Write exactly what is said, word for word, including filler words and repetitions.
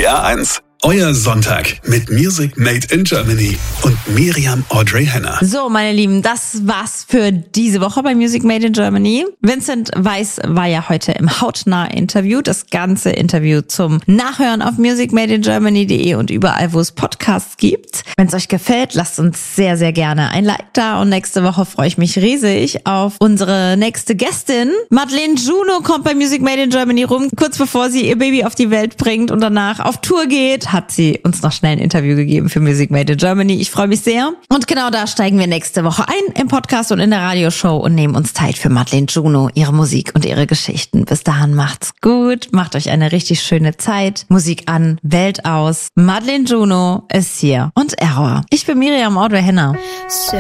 T R eins. Euer Sonntag mit Music Made in Germany und Miriam Audrey Henner. So, meine Lieben, das war's für diese Woche bei Music Made in Germany. Vincent Weiss war ja heute im Hautnah-Interview. Das ganze Interview zum Nachhören auf music made in germany punkt de und überall, wo es Podcasts gibt. Wenn es euch gefällt, lasst uns sehr, sehr gerne ein Like da. Und nächste Woche freue ich mich riesig auf unsere nächste Gästin. Madeleine Juno kommt bei Music Made in Germany rum, kurz bevor sie ihr Baby auf die Welt bringt und danach auf Tour geht, hat sie uns noch schnell ein Interview gegeben für Music Made in Germany. Ich freue mich sehr. Und genau da steigen wir nächste Woche ein im Podcast und in der Radioshow und nehmen uns Zeit für Madeleine Juno, ihre Musik und ihre Geschichten. Bis dahin macht's gut, macht euch eine richtig schöne Zeit. Musik an, Welt aus. Madeleine Juno ist hier und Error. Ich bin Miriam Audrey Henner. So